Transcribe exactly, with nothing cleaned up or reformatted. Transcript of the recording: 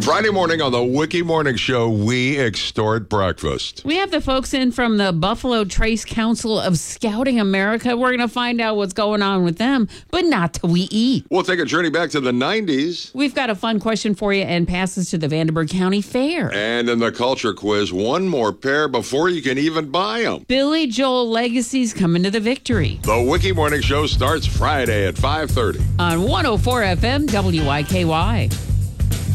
Friday morning on the Wiki Morning Show, we extort breakfast. We have the folks in from the Buffalo Trace Council of Scouting America. We're going to find out what's going on with them, but not till we eat. We'll take a journey back to the nineties. We've got a fun question for you and passes to the Vandenberg County Fair. And in the culture quiz, one more pair before you can even buy them. Billy Joel Legacy's coming to the victory. The Wiki Morning Show starts Friday at five thirty. On one oh four F M W I K Y.